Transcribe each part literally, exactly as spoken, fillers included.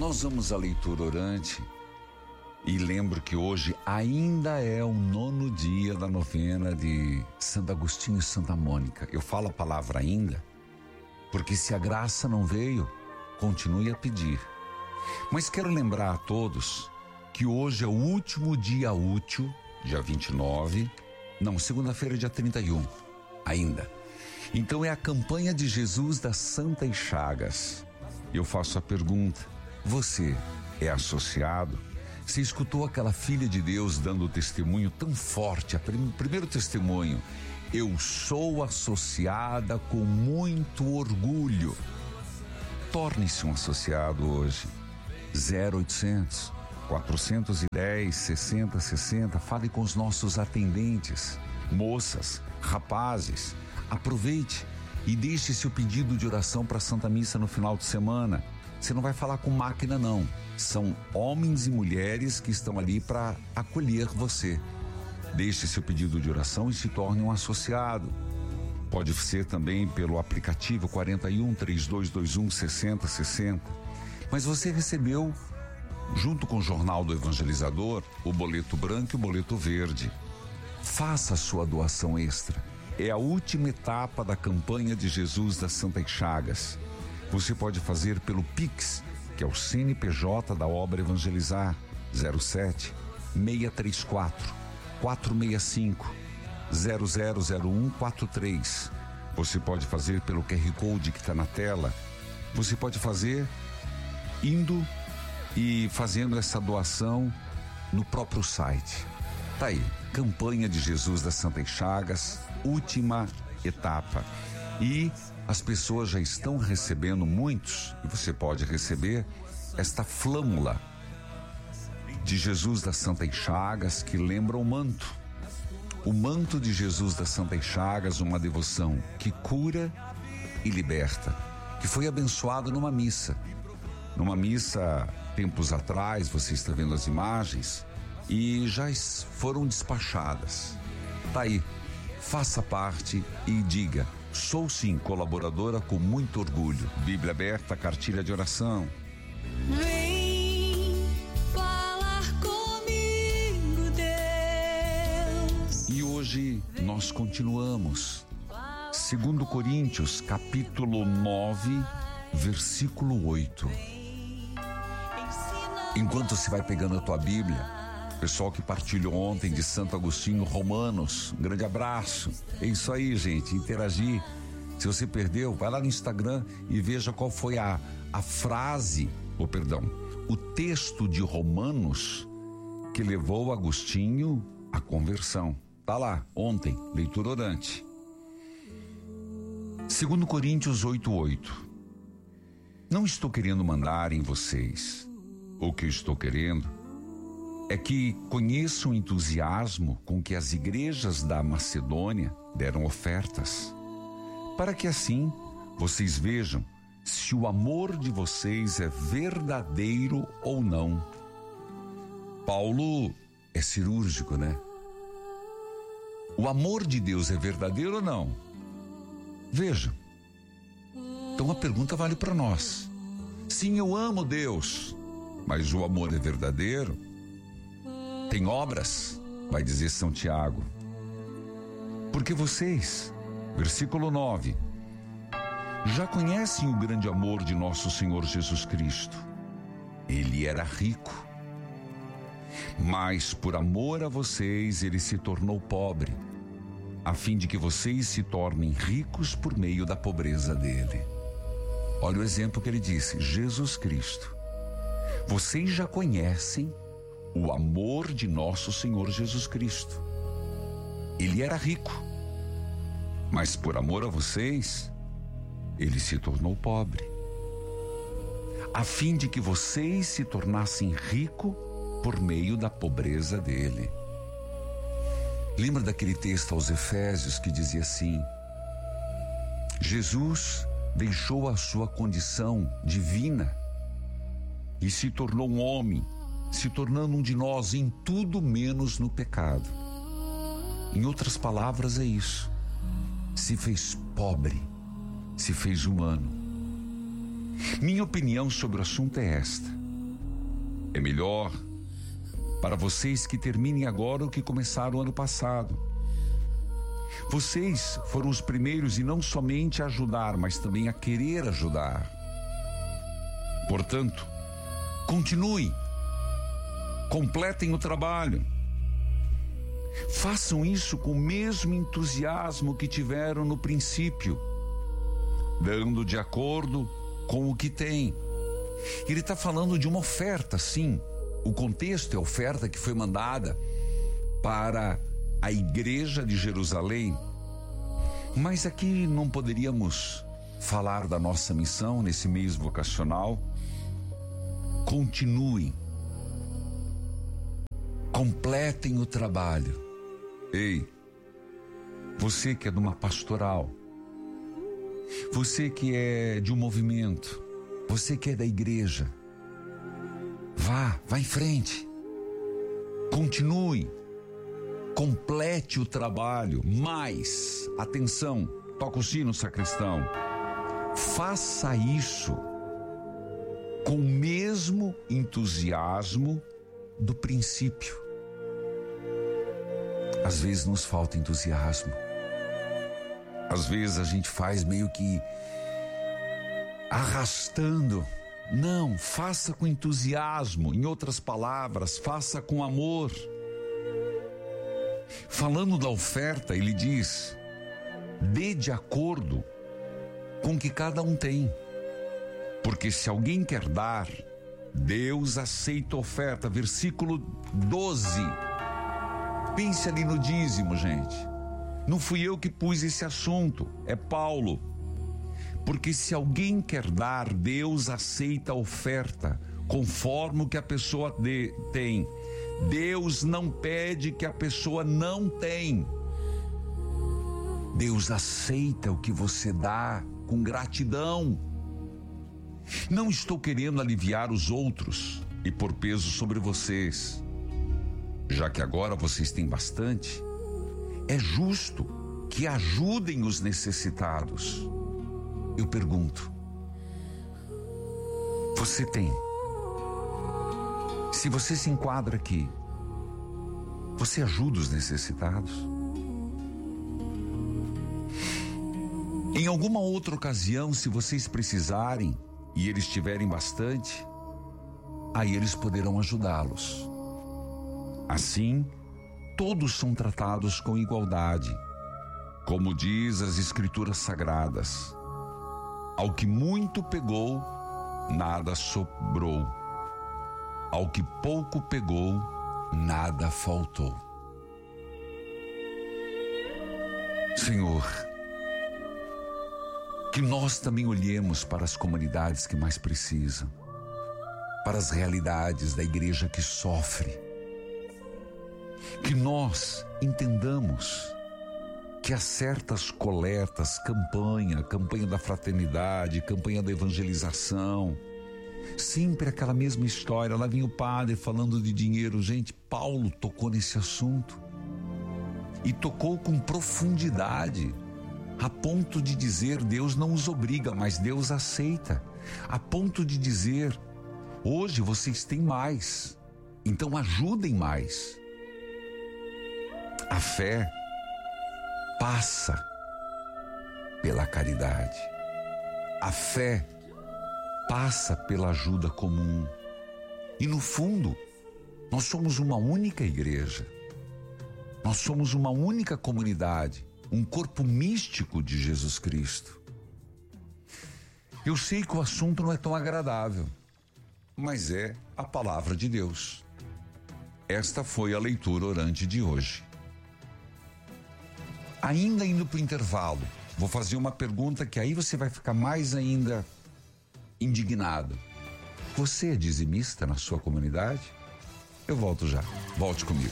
Nós vamos à leitura orante e lembro que hoje ainda é o nono dia da novena de Santo Agostinho e Santa Mônica. Eu falo a palavra ainda, porque se a graça não veio, continue a pedir. Mas quero lembrar a todos que hoje é o último dia útil, dia vinte e nove, não, segunda-feira, dia trinta e um, ainda. Então é a campanha de Jesus das Santas Chagas. Eu faço a pergunta: você é associado? Você escutou aquela filha de Deus dando o testemunho tão forte, o prim, primeiro testemunho: eu sou associada com muito orgulho. Torne-se um associado hoje. zero oitocentos, quatrocentos e dez, sessenta, sessenta. Fale com os nossos atendentes, moças, rapazes. Aproveite e deixe seu pedido de oração para a Santa Missa no final de semana. Você não vai falar com máquina, não. São homens e mulheres que estão ali para acolher você. Deixe seu pedido de oração e se torne um associado. Pode ser também pelo aplicativo quarenta e um, trinta e dois vinte e um, sessenta, sessenta. Mas você recebeu, junto com o Jornal do Evangelizador, o boleto branco e o boleto verde. Faça a sua doação extra. É a última etapa da campanha de Jesus das Santas Chagas. Você pode fazer pelo Pix, que é o C N P J da Obra Evangelizar, zero sete, seis três quatro, quatro seis cinco, zero zero zero um quatro três. Você pode fazer pelo Q R Code que está na tela. Você pode fazer indo e fazendo essa doação no próprio site. Tá aí, campanha de Jesus das Santas Chagas, última etapa. E as pessoas já estão recebendo, muitos, e você pode receber esta flâmula de Jesus das Santas Chagas, que lembra o manto. O manto de Jesus das Santas Chagas, uma devoção que cura e liberta, que foi abençoado numa missa. Numa missa, tempos atrás, você está vendo as imagens, e já foram despachadas. Tá aí, faça parte e diga: sou sim colaboradora com muito orgulho. Bíblia aberta, cartilha de oração. Vem falar comigo, Deus. E hoje nós continuamos. Segundo Coríntios, capítulo nove, versículo oito. Enquanto você vai pegando a tua Bíblia, pessoal que partilhou ontem de Santo Agostinho, Romanos, um grande abraço. É isso aí, gente, interagir. Se você perdeu, vai lá no Instagram e veja qual foi a, a frase, ou perdão, o texto de Romanos que levou Agostinho à conversão. Tá lá, ontem, leitura orante. Segundo Coríntios oito, oito. Não estou querendo mandar em vocês. O que eu estou querendo é que conheçam o entusiasmo com que as igrejas da Macedônia deram ofertas, para que assim vocês vejam se o amor de vocês é verdadeiro ou não. Paulo é cirúrgico, né? O amor de Deus é verdadeiro ou não? Vejam. Então a pergunta vale para nós. Sim, eu amo Deus, mas o amor é verdadeiro? Tem obras? Vai dizer São Tiago. Porque vocês, versículo nove, já conhecem o grande amor de nosso Senhor Jesus Cristo. Ele era rico, mas por amor a vocês ele se tornou pobre, a fim de que vocês se tornem ricos por meio da pobreza dele. Olha o exemplo que ele disse: Jesus Cristo. Vocês já conhecem o amor de nosso Senhor Jesus Cristo. Ele era rico, mas por amor a vocês, ele se tornou pobre, a fim de que vocês se tornassem ricos por meio da pobreza dele. Lembra daquele texto aos Efésios que dizia assim: Jesus deixou a sua condição divina e se tornou um homem, se tornando um de nós em tudo menos no pecado. Em outras palavras, é isso. Se fez pobre, se fez humano. Minha opinião sobre o assunto é esta: É melhor para vocês que terminem agora o que começaram ano passado. Vocês foram os primeiros e não somente a ajudar, mas também a querer ajudar. Portanto, continuem, completem o trabalho. Façam isso com o mesmo entusiasmo que tiveram no princípio, dando de acordo com o que tem. Ele está falando de uma oferta, sim. O contexto é a oferta que foi mandada para a igreja de Jerusalém. Mas aqui não poderíamos falar da nossa missão nesse mês vocacional. Continuem. Completem o trabalho. Ei, você que é de uma pastoral, você que é de um movimento, você que é da igreja, vá, vá em frente. Continue. Complete o trabalho, mas, atenção, toca o sino, sacristão. Faça isso com o mesmo entusiasmo do princípio. Às vezes nos falta entusiasmo. Às vezes a gente faz meio que arrastando. Não, faça com entusiasmo. Em outras palavras, faça com amor. Falando da oferta, ele diz: dê de acordo com o que cada um tem. Porque se alguém quer dar, Deus aceita a oferta. Versículo doze. Pense ali no dízimo, gente. Não fui eu que pus esse assunto, é Paulo. Porque se alguém quer dar, Deus aceita a oferta, conforme o que a pessoa de, tem. Deus não pede que a pessoa não tem. Deus aceita o que você dá com gratidão. Não estou querendo aliviar os outros e pôr peso sobre vocês. Já que agora vocês têm bastante, é justo que ajudem os necessitados. Eu pergunto, você tem? Se você se enquadra aqui, você ajuda os necessitados? Em alguma outra ocasião, se vocês precisarem e eles tiverem bastante, aí eles poderão ajudá-los. Assim, todos são tratados com igualdade, como diz as Escrituras Sagradas. Ao que muito pegou, nada sobrou. Ao que pouco pegou, nada faltou. Senhor, que nós também olhemos para as comunidades que mais precisam, para as realidades da igreja que sofre. Que nós entendamos que há certas coletas, campanha, campanha da fraternidade, campanha da evangelização, sempre aquela mesma história. Lá vem o padre falando de dinheiro. Gente, Paulo tocou nesse assunto e tocou com profundidade, a ponto de dizer: Deus não os obriga, mas Deus aceita. A ponto de dizer: hoje vocês têm mais, então ajudem mais. A fé passa pela caridade. A fé passa pela ajuda comum. E no fundo, nós somos uma única igreja. Nós somos uma única comunidade, um corpo místico de Jesus Cristo. Eu sei que o assunto não é tão agradável, mas é a palavra de Deus. Esta foi a leitura orante de hoje. Ainda indo para o intervalo, vou fazer uma pergunta que aí você vai ficar mais ainda indignado. Você é dizimista na sua comunidade? Eu volto já. Volte comigo.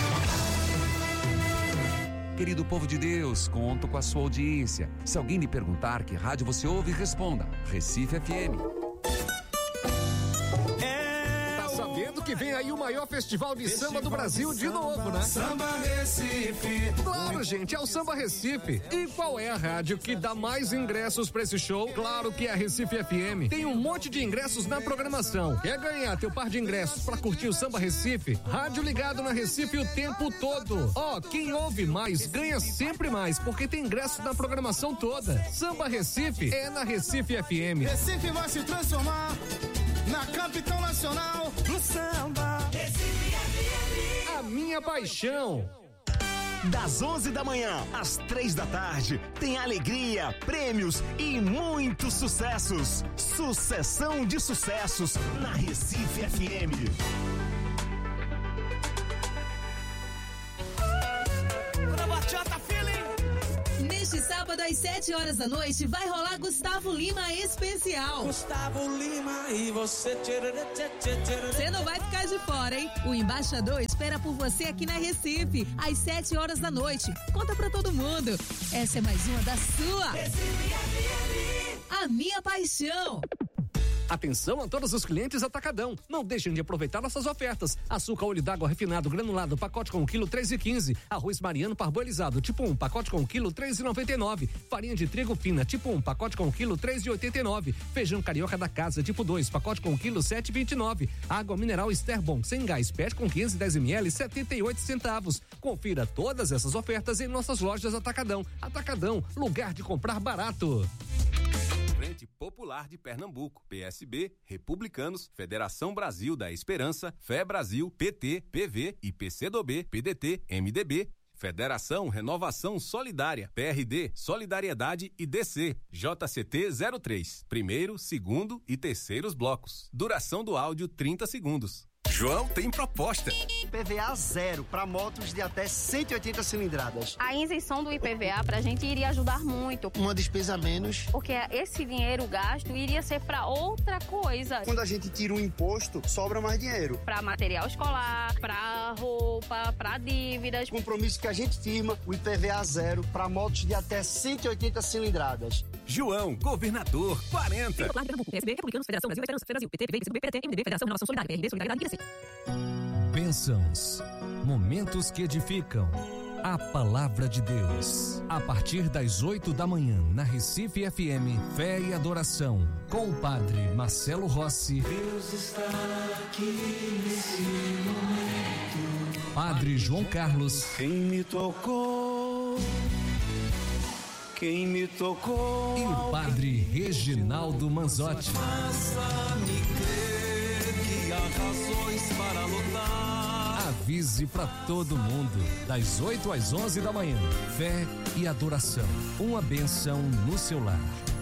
Querido povo de Deus, conto com a sua audiência. Se alguém lhe perguntar que rádio você ouve, responda: Recife F M. Tá sabendo que vem aí uma maior festival de festival samba do Brasil de, de novo, né? Samba Recife. Claro, gente, é o Samba Recife. E qual é a rádio que dá mais ingressos pra esse show? Claro que é a Recife F M. Tem um monte de ingressos na programação. Quer ganhar teu par de ingressos pra curtir o Samba Recife? Rádio ligado na Recife o tempo todo. Ó, oh, quem ouve mais ganha sempre mais, porque tem ingressos na programação toda. Samba Recife é na Recife F M. Recife vai se transformar na capital nacional do samba. Recife F M. A minha paixão. Das onze da manhã às três da tarde, tem alegria, prêmios e muitos sucessos. Sucessão de sucessos na Recife F M. Neste sábado, às sete horas da noite, vai rolar Gustavo Lima Especial. Gustavo Lima e você... Você não vai ficar de fora, hein? O Embaixador espera por você aqui na Recife, às sete horas da noite. Conta pra todo mundo. Essa é mais uma da sua. Recife F M. A minha paixão. Atenção a todos os clientes Atacadão. Não deixem de aproveitar nossas ofertas. Açúcar olho d'água refinado granulado, pacote com um quilo, três e quinze. Arroz Mariano parboilizado, tipo um, pacote com um quilo, três e noventa e nove. Farinha de trigo fina, tipo um, pacote com um quilo, três e oitenta e nove. Feijão carioca da casa, tipo dois, pacote com um quilo, sete e vinte e nove. Água mineral Esterbon, sem gás, pet com quinze, dez mililitros, setenta e oito centavos. Confira todas essas ofertas em nossas lojas Atacadão. Atacadão, lugar de comprar barato. Frente Popular de Pernambuco, P S B, Republicanos, Federação Brasil da Esperança, Fé Brasil, P T, P V e P C do B, P D T, M D B, Federação Renovação Solidária, P R D, Solidariedade e D C, J C T zero três, primeiro, segundo e terceiros blocos. Duração do áudio trinta segundos. João tem proposta. I P V A zero para motos de até cento e oitenta cilindradas. A isenção do I P V A pra gente iria ajudar muito. Uma despesa a menos. Porque esse dinheiro gasto iria ser para outra coisa. Quando a gente tira um imposto, sobra mais dinheiro. Para material escolar, para roupa, para dívidas. Compromisso que a gente firma, o I P V A zero para motos de até cento e oitenta cilindradas. João, governador, quarenta. Popular de Pernambuco, P S B, Republicanos, Federação Brasil, Esperança, Fé Brasil, P T, P V, P C do B, P D T, M D B, Federação Renovação Solidária, P R D, Solidariedade e D C. Bênçãos, momentos que edificam. A palavra de Deus. A partir das oito da manhã, na Recife F M, Fé e Adoração, com o padre Marcelo Rossi. Deus está aqui nesse momento. Padre João Carlos. Quem me tocou? Quem me tocou? E o padre Reginaldo Manzotti. Faça-me crer que há razões para lutar. Avise para todo mundo, das oito às onze da manhã. Fé e adoração. Uma bênção no seu lar.